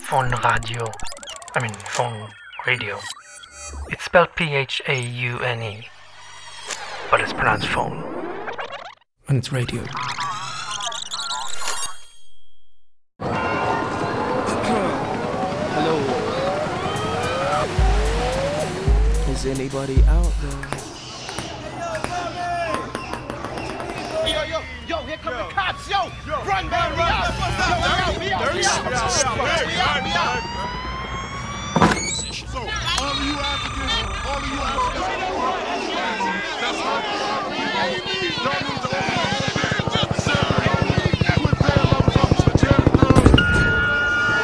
phone radio. Phone radio. It's spelled P-H-A-U-N-E, but it's pronounced phone. And it's radio. Hello. Is anybody out there? Yo, here come the cops, yo! Run, man, we out! Yo, we out!